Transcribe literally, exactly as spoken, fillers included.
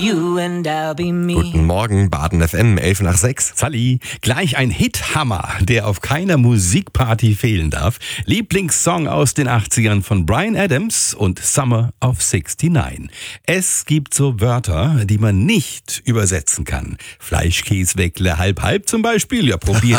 you and I'll be me. Guten Morgen, Baden F M, elf nach sechs. Sally, gleich ein Hit-Hammer, der auf keiner Musikparty fehlen darf. Lieblingssong aus den achtzigern von Bryan Adams und Summer of sixty-nine. Es gibt so Wörter, die man nicht übersetzen kann. Fleischkäsweckle halb halb zum Beispiel, ja probier